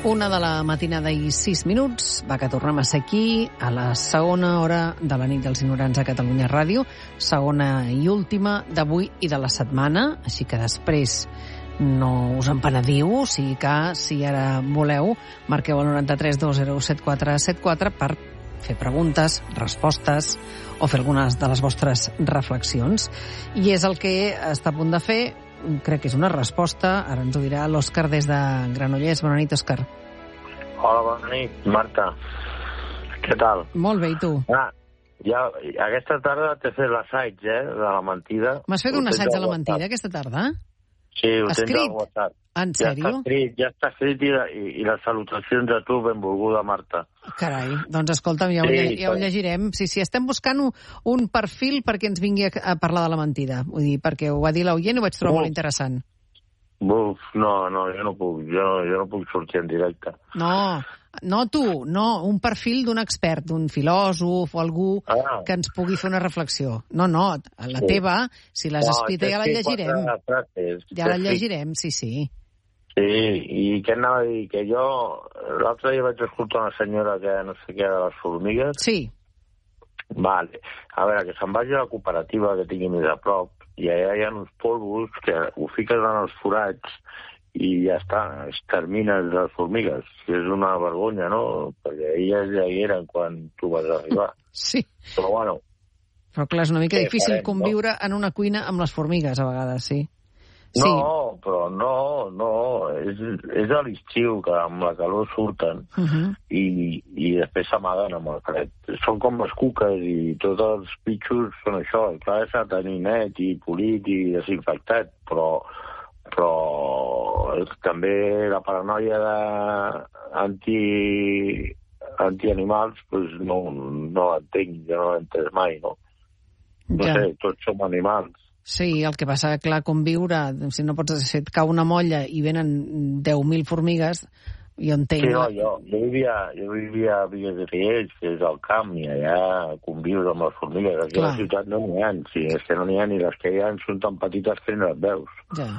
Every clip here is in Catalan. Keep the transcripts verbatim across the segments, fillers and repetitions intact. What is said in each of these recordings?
Una de la matinada i sis minuts. Va, que tornem a ser aquí a la segona hora de la nit dels ignorants a Catalunya Ràdio. Segona i última d'avui i de la setmana. Així que després no us en penediu. O sigui que, si ara voleu, marqueu el nou tres dos zero set quatre set quatre per fer preguntes, respostes o fer algunes de les vostres reflexions. I és el que està a punt de fer. Crec que és una resposta. Ara ens ho dirà l'Òscar des de Granollers. Bona nit, Òscar. Hola, bona nit, Marta. Què tal? Molt bé, i tu? Ah, ja, aquesta tarda t'he fet l'assaig, eh, de la mentida. M'has fet un assaig de la mentida aquesta tarda? Sí, ho tens Escrit? al WhatsApp. En Ja sèrio? està escrit, ja està escrit i, i, i les salutacions a tu, benvolguda, Marta. Carai, doncs escolta'm, ja ho, Sí, lle- ja ho sí. llegirem. Sí, sí, estem buscant un, un perfil perquè ens vingui a, a parlar de la mentida. Vull dir, perquè ho va dir l'oient i ho vaig trobar Oh. molt interessant. Uf, no, no, jo no puc, jo, jo no puc sortir en directe. No, no tu, no, un perfil d'un expert, d'un filòsof o algú Ah. que ens pugui fer una reflexió. No, no, la Sí. teva, si l'has escrita ja la t'he escrit llegirem. quatre frases. Ja la T'he escrit- llegirem, sí, sí. Sí, i què anava a dir? Que jo l'altre dia vaig escoltar una senyora que no sé què de les formigues. Sí, Vale. A veure, que se'n vagi a la cooperativa que tingui més a prop i allà hi ha uns polvos que ho fiques en els forats i ja està, extermines les formigues. Que és una vergonya, no? Perquè elles ja hi eren quan tu vas arribar. sí. Però bueno, Però clar, és una mica Què difícil farem, conviure en una cuina amb les formigues, a vegades, sí. Sí, no, però no, no. És, és a l'estiu que amb la calor surten uh -huh. i, i després s'amaguen amb el fred. Són com les cuques i tots els pitxos són això. I clar, s'ha de tenir net i polit i desinfectat, però, però és també la paranoia de anti, antianimals pues no, no l'entenc, jo no l'he entès mai, no? No ja. sé, tots som animals. Sí, el que passa, clar, conviure, si no pots, si et cau una molla i venen deu mil formigues, jo entenc... Sí, no, jo, jo, vivia, jo vivia a Vigues de Riells, que és al camp, i allà convius amb les formigues. Aquí Clar. a la ciutat no n'hi ha, sí, és que no n'hi ha, ni les que hi ha són tan petites que no les veus. Ja.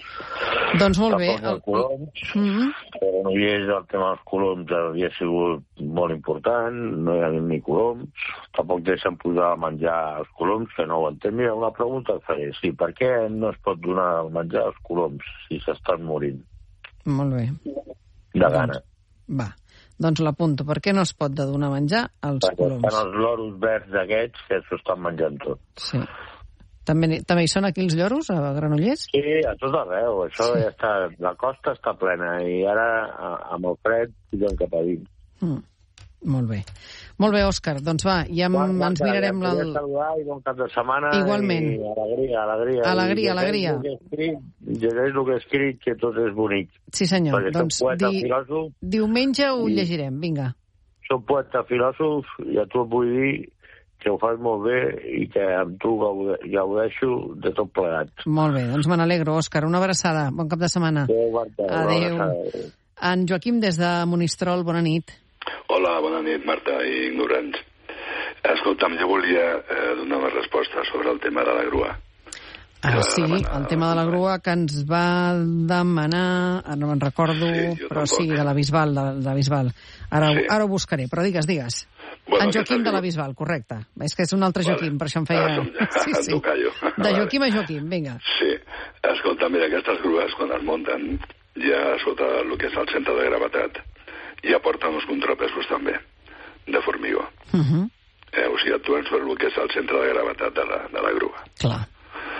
Doncs molt bé. Tampoc els coloms, Mm -hmm. però no hi és el tema dels coloms, havia sigut molt important, no hi ha ni coloms, tampoc deixen posar a menjar els coloms, que no ho entenc. Mira, una pregunta et faré, sí, per què no es pot donar a menjar als coloms si s'estan morint Molt bé. de gana? Va, doncs l'apunto. Per què no es pot de donar menjar als Perquè coloms? estan els loros verds aquests que s'ho estan menjant tot. Sí. També, també hi són aquí els lloros, a Granollers? Sí, a tot arreu. Això Sí. ja està... La costa està plena i ara, a- amb el fred, pugen cap a dins. Mm. Molt bé. Molt bé, Òscar. Doncs va, ja em, Bueno, ens Marta, mirarem... ja et El... volia saludar i bon cap de setmana. Igualment. I alegria, alegria. Alegria, I alegria. llegeix el que he escrit, llegeix el que he escrit, que tot és bonic. Sí, senyor. Perquè Doncs soc poeta di... filòsof, diumenge ho I- llegirem. Vinga. soc poeta filòsof i a tu et vull dir que ho fas molt bé i que amb tu gaude- gaudeixo de tot plegat. Molt bé, doncs me n'alegro, Òscar. Una abraçada. Bon cap de setmana. Adéu, Marta. una Adéu. abraçada. En Joaquim, des de Monistrol, bona nit. Hola, bona nit, Marta i ignorants. Escolta'm, jo volia eh, donar una resposta sobre el tema de la grua. Ah, Que sí, va demanar- el tema de la grua que ens va demanar, ara no me'n recordo, Sí, jo però tampoc. sí, de la Bisbal, de, de la Bisbal. Ara, Sí. ara ho buscaré, però digues, digues. Bueno, En aquesta Joaquim de la grua- Bisbal, correcte. És que és un altre Vale. Joaquim, per això em feia... Ah, som- Sí, sí. en tocayo. De Vale. Joaquim a Joaquim, vinga. Sí, escolta, mira, aquestes grues, quan es munten ja sota el que és el centre de gravetat, ja porten uns contrapesos també, de formigó. Uh -huh. Eh, o sigui, actuen sobre el que és el centre de gravetat de la, de la grua. Clar.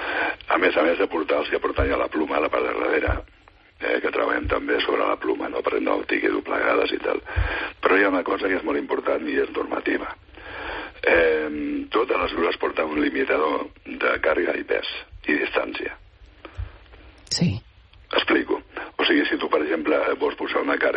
A més a més de portar els que porten ja la pluma a la part de darrere, eh, que treballem també sobre la pluma, no? Per no tingui doblegades i tal. Però hi ha una cosa que és molt important i és normativa. Eh, totes les grues porten un limitador de càrrega i pes i distància. Sí. Explico. O sigui, si tu, per exemple, vols posar una càrrega